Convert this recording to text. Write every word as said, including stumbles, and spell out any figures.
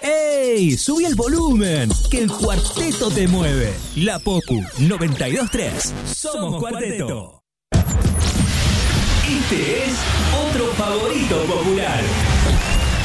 ¡Ey! ¡Subí el volumen! Que el cuarteto te mueve. La Popu noventa y dos tres. Somos Cuarteto. Este es otro favorito popular.